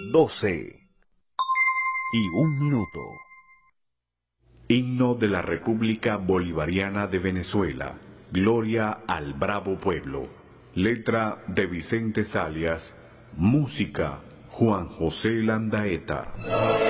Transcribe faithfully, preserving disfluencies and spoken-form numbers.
doce y un minuto. Himno de la República Bolivariana de Venezuela. Gloria al bravo pueblo. Letra de Vicente Zalias. Música Juan José Landaeta.